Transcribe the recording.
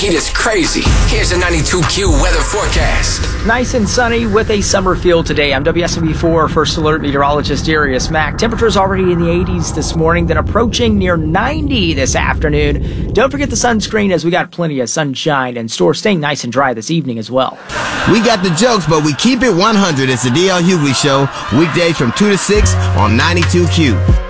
Heat is crazy. Here's the 92Q weather forecast. Nice and sunny with a summer feel today. I'm WSMV4 First Alert Meteorologist Darius Mack. Temperatures already in the 80s this morning, then approaching near 90 this afternoon. Don't forget the sunscreen, as we got plenty of sunshine in store, staying nice and dry this evening as well. We got the jokes, but we keep it 100. It's the DL Hughley Show, weekdays from 2 to 6 on 92Q.